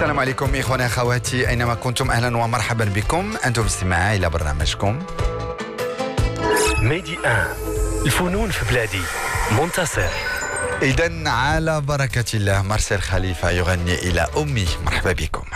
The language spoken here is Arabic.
السلام عليكم إخواني أخواتي أينما كنتم، أهلا ومرحبا بكم. أنتم استماع إلى برنامجكم ميدي الفنون في بلادي. منتصر. إذن على بركة الله مارسيل خليفة يغني إلى أمي. مرحبا بكم.